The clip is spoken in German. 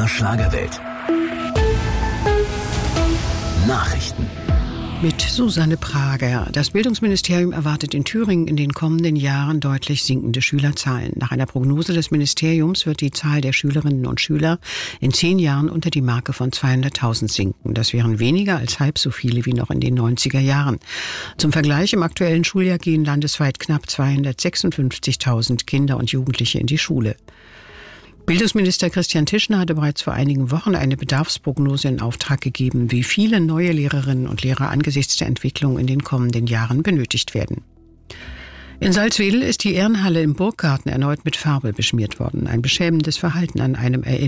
BR Schlagerwelt. Nachrichten. Mit Susanne Prager. Das Bildungsministerium erwartet in Thüringen in den kommenden Jahren deutlich sinkende Schülerzahlen. Nach einer Prognose des Ministeriums wird die Zahl der Schülerinnen und Schüler in 10 Jahren unter die Marke von 200.000 sinken. Das wären weniger als halb so viele wie noch in den 90er Jahren. Zum Vergleich, im aktuellen Schuljahr gehen landesweit knapp 256.000 Kinder und Jugendliche in die Schule. Bildungsminister Christian Tischner hatte bereits vor einigen Wochen eine Bedarfsprognose in Auftrag gegeben, wie viele neue Lehrerinnen und Lehrer angesichts der Entwicklung in den kommenden Jahren benötigt werden. In Salzwedel ist die Ehrenhalle im Burggarten erneut mit Farbe beschmiert worden. Ein beschämendes Verhalten an einem